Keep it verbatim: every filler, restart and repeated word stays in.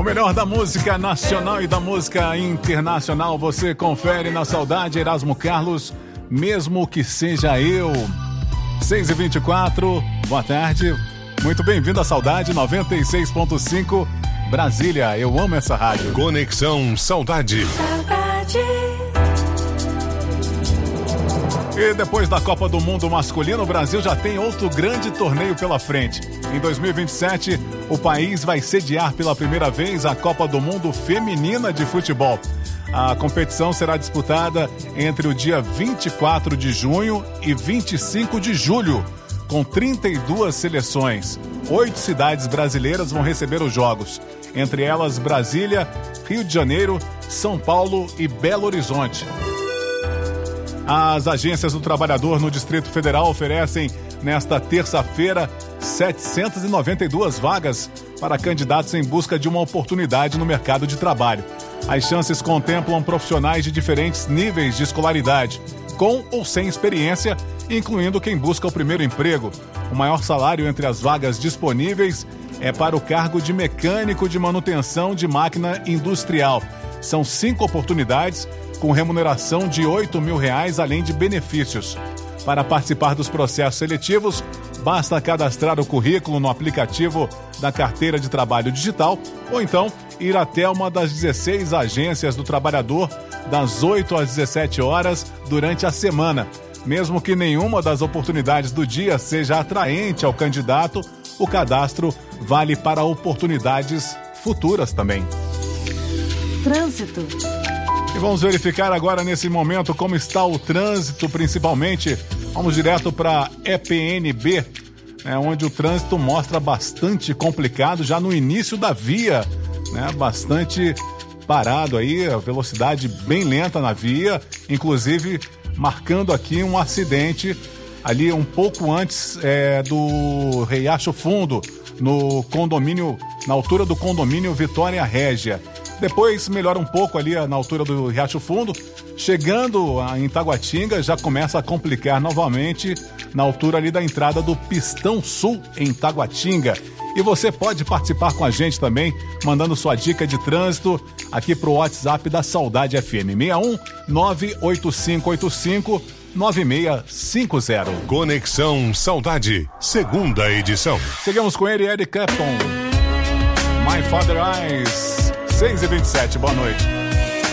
melhor da música nacional e da música internacional você confere na Saudade. Erasmo Carlos, Mesmo Que Seja Eu. seis e vinte e quatro, boa tarde. Muito bem-vindo à Saudade noventa e seis ponto cinco Brasília. Eu amo essa rádio. Conexão Saudade. Saudade. E depois da Copa do Mundo masculino, o Brasil já tem outro grande torneio pela frente. Em dois mil e vinte e sete, o país vai sediar pela primeira vez a Copa do Mundo Feminina de Futebol. A competição será disputada entre o dia vinte e quatro de junho e vinte e cinco de julho, com trinta e duas seleções. Oito cidades brasileiras vão receber os jogos, entre elas Brasília, Rio de Janeiro, São Paulo e Belo Horizonte. As agências do trabalhador no Distrito Federal oferecem, nesta terça-feira, setecentas e noventa e duas vagas para candidatos em busca de uma oportunidade no mercado de trabalho. As chances contemplam profissionais de diferentes níveis de escolaridade, com ou sem experiência, incluindo quem busca o primeiro emprego. O maior salário entre as vagas disponíveis é para o cargo de mecânico de manutenção de máquina industrial. São cinco oportunidades com remuneração de oito mil reais, além de benefícios. Para participar dos processos seletivos, basta cadastrar o currículo no aplicativo da Carteira de Trabalho Digital ou então ir até uma das dezesseis agências do trabalhador das oito às dezessete horas durante a semana. Mesmo que nenhuma das oportunidades do dia seja atraente ao candidato, o cadastro vale para oportunidades futuras também. Trânsito. E vamos verificar agora nesse momento como está o trânsito, principalmente. Vamos direto para E P N B, né, onde o trânsito mostra bastante complicado já no início da via, né, bastante parado aí, a velocidade bem lenta na via, inclusive marcando aqui um acidente ali um pouco antes é, do Riacho Fundo, no condomínio, na altura do condomínio Vitória Régia. Depois melhora um pouco ali na altura do Riacho Fundo. Chegando em Taguatinga, já começa a complicar novamente na altura ali da entrada do Pistão Sul em Taguatinga. E você pode participar com a gente também, mandando sua dica de trânsito aqui pro WhatsApp da Saudade F M, seis um nove oito cinco oito cinco nove seis cinco zero. Conexão Saudade, segunda edição. Chegamos com ele, Eric Clapton, My Father Eyes. seis e vinte e sete, boa noite.